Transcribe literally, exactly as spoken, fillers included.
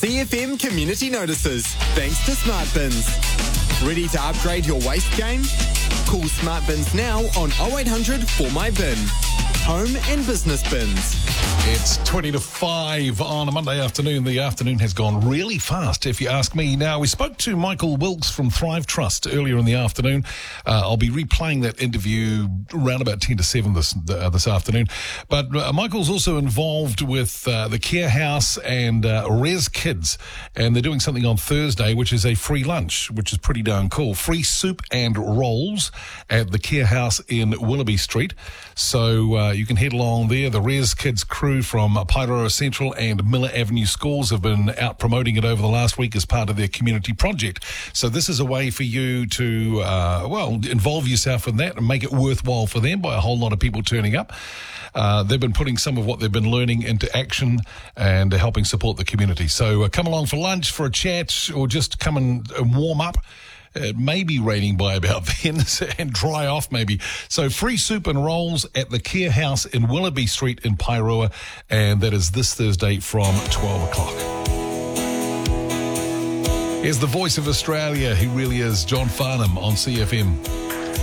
C F M community notices, thanks to Smart Bins. Ready to upgrade your waste game? Call Smart Bins now on oh eight hundred four my bin. Home and business bins. It's twenty to five on a Monday afternoon. The afternoon has gone really fast, if you ask me. Now, we spoke to Michael Wilkes from Thrive Trust earlier in the afternoon. Uh, I'll be replaying that interview around about ten to seven this uh, this afternoon. But uh, Michael's also involved with uh, the Care House and uh, Res Kids, and they're doing something on Thursday, which is a free lunch, which is pretty darn cool. Free soup and rolls at the Care House in Willoughby Street. So uh, you can head along there. The Res Kids crew from Paeroa Central and Miller Avenue schools have been out promoting it over the last week as part of their community project. So this is a way for you to, uh, well, involve yourself in that and make it worthwhile for them by a whole lot of people turning up. Uh, they've been putting some of what they've been learning into action and uh, helping support the community. So uh, come along for lunch, for a chat, or just come and uh, warm up. It may be raining by about then and dry off maybe. So free soup and rolls at the Care House in Willoughby Street in Paeroa, and that is this Thursday from twelve o'clock. Here's the voice of Australia. He really is John Farnham on C F M.